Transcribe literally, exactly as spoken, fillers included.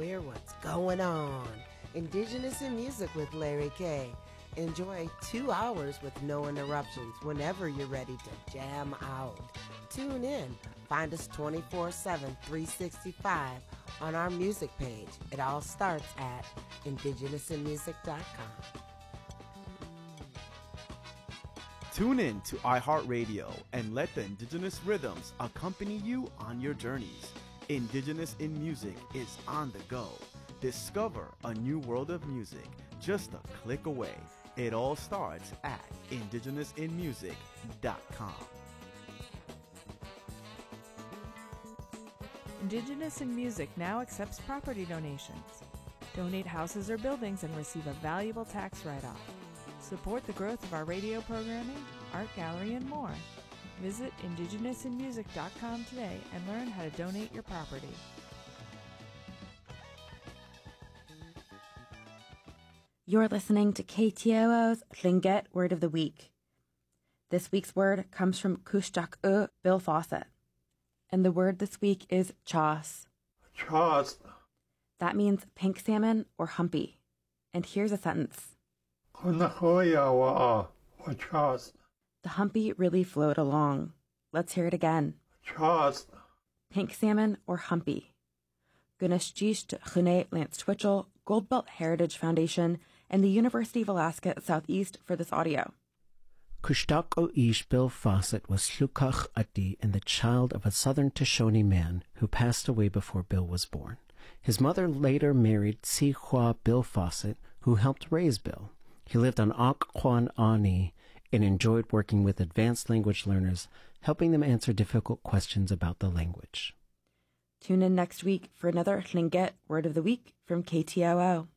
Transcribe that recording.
hear what's going on. Indigenous in Music with Larry K. Enjoy two hours with no interruptions whenever you're ready to jam out. Tune in. Find us twenty-four seven, three sixty-five on our music page. It all starts at indigenous in music dot com. Tune in to iHeartRadio and let the indigenous rhythms accompany you on your journeys. Indigenous in Music is on the go. Discover a new world of music just a click away. It all starts at indigenous in music dot com. Indigenous in Music now accepts property donations. Donate houses or buildings and receive a valuable tax write-off. Support the growth of our radio programming, art gallery, and more. Visit indigenous in music dot com today and learn how to donate your property. You're listening to K T O O's Tlingit Word of the Week. This week's word comes from Kushtaq-u Bill Fawcett. And the word this week is chas. Chas. That means pink salmon or humpy. And here's a sentence. The humpy really flowed along. Let's hear it again. Chas. Pink salmon or humpy. Gunashjish Chune Lance Twitchell, Goldbelt Heritage Foundation, and the University of Alaska Southeast for this audio. Kushtaq-u Ish Bill Fawcett was Slukach Ati and the child of a southern Shoshone man who passed away before Bill was born. His mother later married Si-hwa Bill Fawcett, who helped raise Bill. He lived on Occoquan Ani and enjoyed working with advanced language learners, helping them answer difficult questions about the language. Tune in next week for another Tlingit Word of the Week from K T O O.